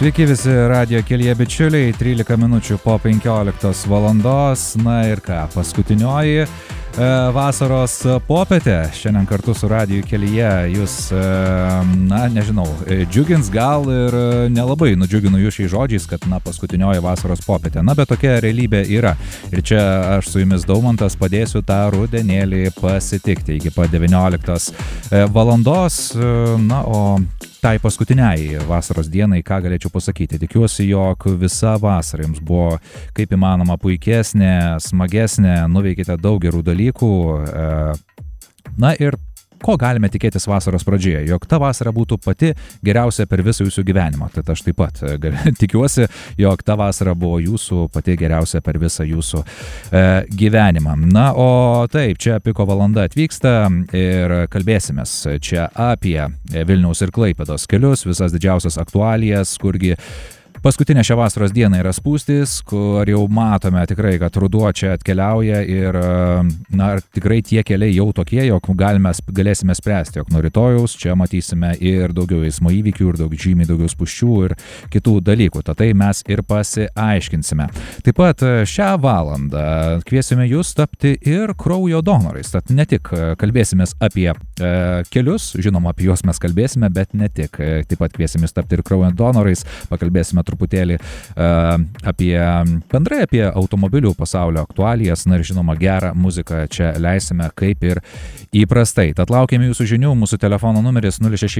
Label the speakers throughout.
Speaker 1: Sveiki visi radio kelyje bičiuliai, 13 minučių po 15 valandos, na ir ką, paskutinioji vasaros popietė, šiandien kartu su radio kelyje jūs, na nežinau, džiugins gal ir nelabai nudžiuginu jūs šiais žodžiais, kad na paskutinioji vasaros popietė, na bet tokia realybė yra ir čia aš su jumis Daumantas padėsiu tą rudenėlį pasitikti iki pat 19 valandos, na o tai paskutiniai vasaros dienai, ką galėčiau pasakyti. Tikiuosi, jog visa vasara jums buvo kaip įmanoma puikesnė, smagesnė, nuveikite daug gerų dalykų. Na ir ko galime tikėtis vasaros pradžioje, jog ta vasara būtų pati geriausia per visą jūsų gyvenimą. Tai aš taip pat tikiuosi, jog ta vasara buvo jūsų pati geriausia per visą jūsų gyvenimą. Na, o taip, čia Piko valanda atvyksta ir kalbėsimės čia apie Vilniaus ir Klaipėdos kelius, visas didžiausias aktualijas, kurgi paskutinė šią vasaros dieną yra spūstis, kur jau matome tikrai, kad ruduo čia atkeliauja ir na, tikrai tie keliai jau tokie, jog galėsime spręsti, jog nuo rytojaus čia matysime ir daugiau eismo įvykių, ir žymiai daugiau spūsčių ir kitų dalykų. Tad tai mes ir pasiaiškinsime. Taip pat šią valandą kviesime jūs tapti ir kraujo donorais. Tad ne tik kalbėsimės apie kelius, žinoma, apie juos mes kalbėsime, bet ne tik. Taip pat kviesime jūs tapti ir kraujo donorais, pakalbėsime truputėlį bendrai apie automobilių pasaulio aktualijas, na ir žinoma gerą muziką čia leisime kaip ir įprastai. Tad laukiame jūsų žinių, mūsų telefono numeris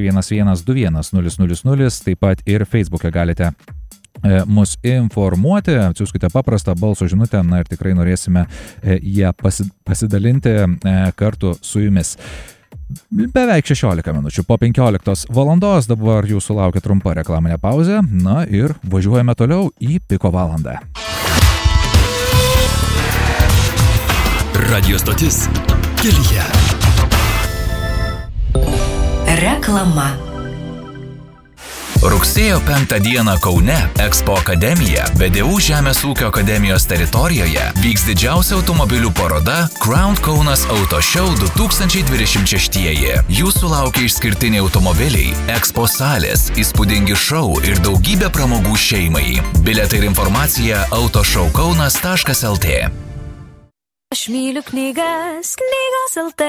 Speaker 1: 0611210000, taip pat ir Facebook'e galite mus informuoti, atsiųskite paprastą balso žinutę, na ir tikrai norėsime ją pasidalinti kartu su jumis. Beveik 16 minučių po 15 valandos, dabar jūsų laukia trumpa reklaminė pauzė, na ir važiuojame toliau į Piko valandą.
Speaker 2: Radio stotis kelyje.
Speaker 3: Reklama.
Speaker 2: Rugsėjo 5 dieną Kaune Expo Akademija VDU Žemės ūkio akademijos teritorijoje vyks didžiausia automobilių paroda Crown Kaunas Auto Show 2026. Jūsų laukia išskirtiniai automobiliai, Expo salės, įspūdingi šou ir daugybė pramogų šeimai. Bilietai ir informacija autoshowkaunas.lt.
Speaker 3: Aš myliu knygas, knygos LT.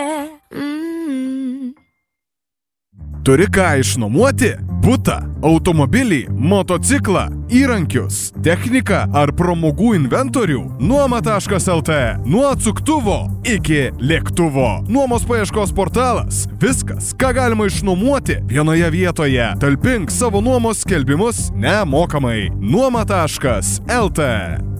Speaker 4: Turi ką išnuomoti? Butą, automobilį, motociklą, įrankius, techniką ar pramogų inventorių? Nuoma.lt. Nuo atsuktuvo iki lėktuvo. Nuomos paieškos portalas. Viskas, ką galima išnuomoti vienoje vietoje. Talpink savo nuomos skelbimus nemokamai. Nuoma.lt.